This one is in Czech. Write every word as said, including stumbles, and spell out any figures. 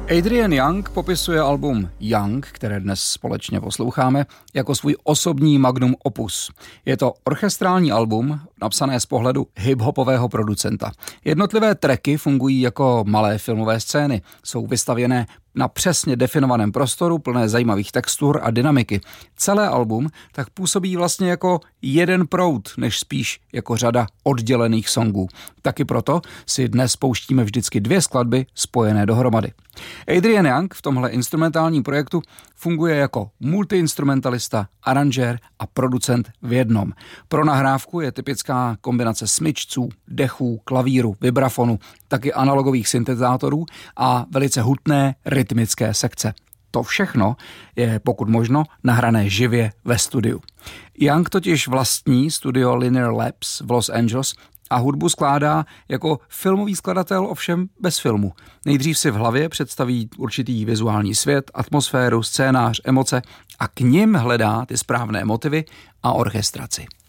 Adrian Young popisuje album Young, které dnes společně posloucháme, jako svůj osobní magnum opus. Je to orchestrální album, napsané z pohledu hip-hopového producenta. Jednotlivé tracky fungují jako malé filmové scény. Jsou vystavěné na přesně definovaném prostoru, plné zajímavých textur a dynamiky. Celé album tak působí vlastně jako jeden proud, než spíš jako řada oddělených songů. Taky proto si dnes pouštíme vždycky dvě skladby spojené dohromady. Adrian Young v tomhle instrumentálním projektu funguje jako multiinstrumentalista, aranžér a producent v jednom. Pro nahrávku je typická kombinace smyčců, dechů, klavíru, vibrafonu, taky analogových syntezátorů a velice hutné rytmické sekce. To všechno je pokud možno nahrané živě ve studiu. Young totiž vlastní studio Linear Labs v Los Angeles a hudbu skládá jako filmový skladatel, ovšem bez filmu. Nejdřív si v hlavě představí určitý vizuální svět, atmosféru, scénář, emoce a k nim hledá ty správné motivy a orchestraci.